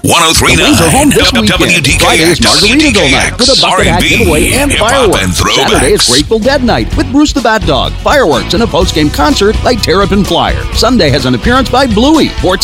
103.9 The Wings are home this weekend. WDKX, Friday is Margaritaville night with a bucket hat R&B, giveaway and hip-hop, fireworks. and throwbacks. Saturday is Grateful Dead night with Bruce the Bat Dog, fireworks, and a post-game concert by Terrapin Flyer. Sunday has an appearance by Bluey.